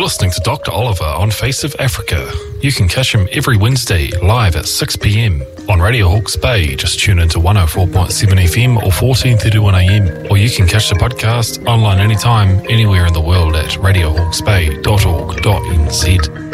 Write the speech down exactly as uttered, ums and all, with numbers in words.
listening to Doctor Oliver on Face of Africa. You can catch him every Wednesday live at six p.m. on Radio Hawke's Bay. Just tune into one oh four point seven F M or fourteen thirty-one A M. Or you can catch the podcast online anytime, anywhere in the world at radio hawke's bay dot org dot n z.